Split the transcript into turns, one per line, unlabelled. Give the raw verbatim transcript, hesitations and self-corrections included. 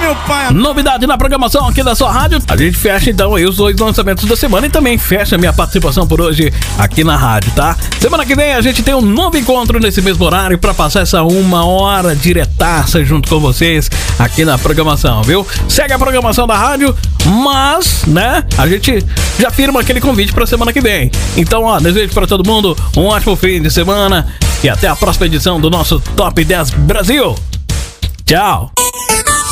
meu pai.
Novidade na programação aqui da sua rádio. A gente fecha então aí os dois lançamentos da semana e também fecha minha participação por hoje aqui na rádio, tá? Semana que vem a gente tem um novo encontro nesse mesmo horário pra passar essa uma hora diretaça junto com vocês aqui na programação, viu? Segue a programação da rádio, mas, né, a gente já firma aquele convite pra semana que vem. Então, ó, desejo pra todo mundo um ótimo fim de semana e até a próxima edição do nosso Top dez Brasil. Tchau!